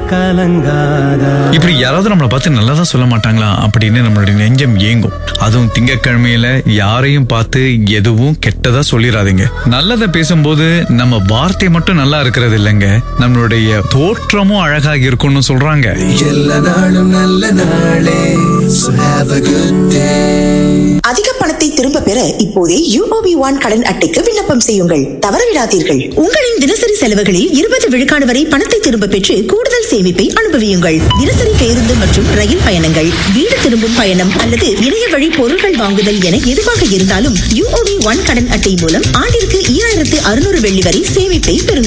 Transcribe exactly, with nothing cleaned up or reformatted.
கலங்காதா. இப்படி யாராவது நம்மளை பார்த்து நல்லதா சொல்ல மாட்டாங்களா அப்படின்னு நம்மளுடைய நெஞ்சம் ஏங்கும். அதுவும் திங்கட்கிழமையில யாரையும் பார்த்து எதுவும் கெட்டதா சொல்லிடாதீங்க. நல்லதை பேசும்போது நம்ம வார்த்தை மட்டும் நல்லா இருக்கிறது இல்லைங்க, நம்மளுடைய தோற்றமும் அழகாக இருக்கும்னு சொல்றாங்க. எல்லா நாளும் நல்ல நாளே. So have a good day. அதிக பணத்தை திரும்ப பெற இப்போதே யூஓபி ஒன் கடன் அட்டைக்கு விண்ணப்பம் செய்யுங்கள். தவறவிடாதீர்கள். உங்களின் தினசரி செலவுகளில் இருபது விழுக்காடு வரை பணத்தை திரும்ப பெற்று கூடுதல் சேமிப்பை அனுபவியுங்கள். தினசரி பேருந்து மற்றும் ரயில் பயணங்கள், வீடு திரும்பும் பயணம் அல்லது இணைய வழி பொருட்கள் வாங்குதல் என எதுவாக இருந்தாலும் யூஓபி ஒன் கடன் அட்டை மூலம் ஆண்டிற்கு ஈராயிரத்து அறுநூறு வெள்ளி வரை சேமிப்பை பெறுங்கள்.